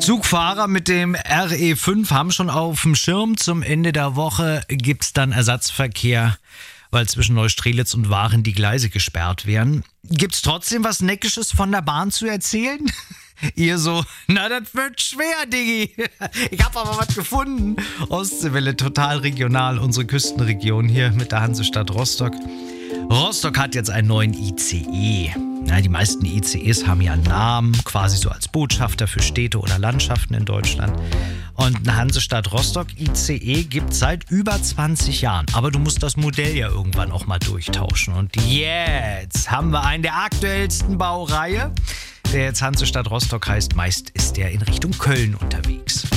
Zugfahrer mit dem RE5 haben schon auf dem Schirm. Zum Ende der Woche gibt es dann Ersatzverkehr, weil zwischen Neustrelitz und Waren die Gleise gesperrt werden. Gibt es trotzdem was Neckisches von der Bahn zu erzählen? Ihr so, na, das wird schwer, Diggi. Ich habe aber was gefunden. Ostseewelle, total regional, unsere Küstenregion hier mit der Hansestadt Rostock. Rostock hat jetzt einen neuen ICE. Ja, die meisten ICEs haben ja einen Namen, quasi so als Botschafter für Städte oder Landschaften in Deutschland. Und eine Hansestadt Rostock ICE gibt es seit über 20 Jahren. Aber du musst das Modell ja irgendwann auch mal durchtauschen. Und jetzt haben wir einen der aktuellsten Baureihe, der jetzt Hansestadt Rostock heißt. Meist ist der in Richtung Köln unterwegs.